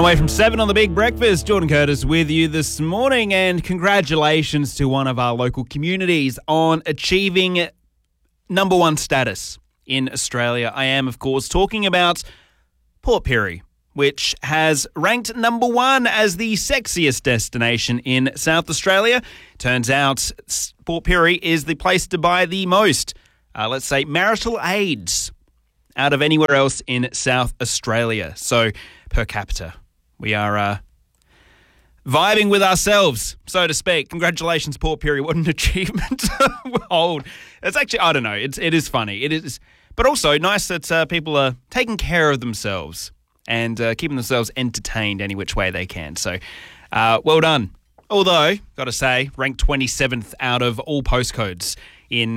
away from 7 on The Big Breakfast. Jordan Curtis with you this morning, and congratulations to one of our local communities on achieving number one status in Australia. I am, of course, talking about Port Pirie, which has ranked number one as the sexiest destination in South Australia. Turns out Port Pirie is the place to buy the most, let's say, marital aids out of anywhere else in South Australia. So, per capita, we are vibing with ourselves, so to speak. Congratulations, Port Pirie. What an achievement. Old. It's actually, I don't know, it is funny. It is, but also nice that people are taking care of themselves and keeping themselves entertained any which way they can. So, well done. Although, got to say, ranked 27th out of all postcodes in